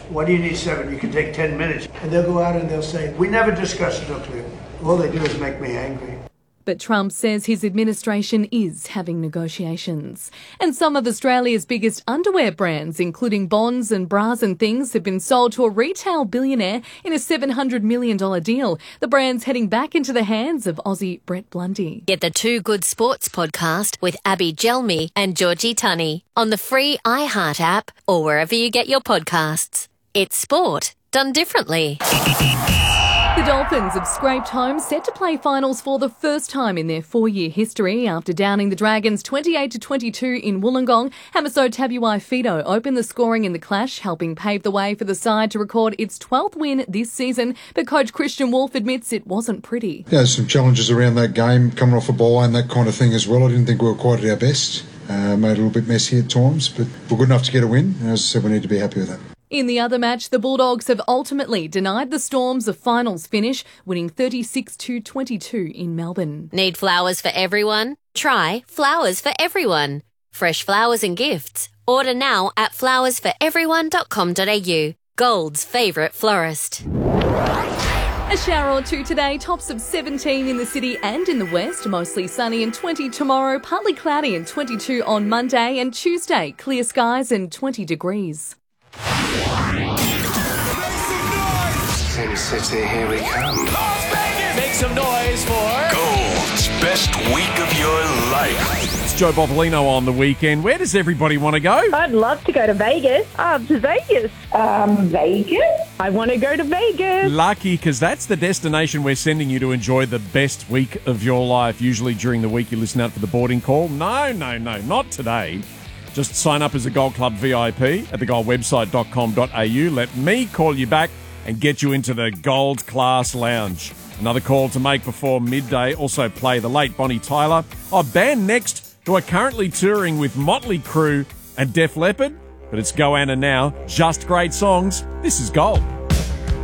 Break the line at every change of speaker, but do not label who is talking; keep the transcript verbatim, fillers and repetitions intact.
Why do you need seven? You can take ten minutes. And they'll go out and they'll say, we never discussed nuclear. All they do is make me angry.
But Trump says his administration is having negotiations. And some of Australia's biggest underwear brands, including Bonds and Bras and Things, have been sold to a retail billionaire in a seven hundred million dollars deal. The brand's heading back into the hands of Aussie Brett Blundy.
Get the Two Good Sports podcast with Abby Gelmi and Georgie Tunney on the free iHeart app or wherever you get your podcasts. It's sport done differently.
The Dolphins have scraped home, set to play finals for the first time in their four-year history after downing the Dragons twenty-eight to twenty-two in Wollongong. Hamiso Tabuai-Fidow opened the scoring in the clash, helping pave the way for the side to record its twelfth win this season. But coach Christian Wolf admits it wasn't pretty.
Yeah, there's some challenges around that game, coming off a ball and that kind of thing as well. I didn't think we were quite at our best. Uh, made it a little bit messy at times, but we're good enough to get a win. And as I said, we need to be happy with that.
In the other match, the Bulldogs have ultimately denied the Storms a finals finish, winning thirty-six to twenty-two in Melbourne.
Need flowers for everyone? Try Flowers for Everyone. Fresh flowers and gifts. Order now at flowers for everyone dot com dot a u. Gold's favourite florist.
A shower or two today, tops of seventeen in the city and in the west, mostly sunny and twenty tomorrow, partly cloudy and twenty-two on Monday, and Tuesday, clear skies and twenty degrees.
Sin City, here we come.
Las Vegas! Make some noise for
Gold's best week of your life.
It's Joe Bopolino on the weekend. Where does everybody want to go?
I'd love to go to Vegas. Um, to Vegas. Um, Vegas? I want to go to Vegas.
Lucky, because that's the destination we're sending you to enjoy the best week of your life. Usually during the week you listen out for the boarding call. No, no, no, not today. Just sign up as a Gold Club V I P at the gold website dot com dot a u. Let me call you back and get you into the Gold Class Lounge. Another call to make before midday. Also play the late Bonnie Tyler. Our band next, who are currently touring with Motley Crue and Def Leppard. But it's Goanna now. Just great songs. This is Gold.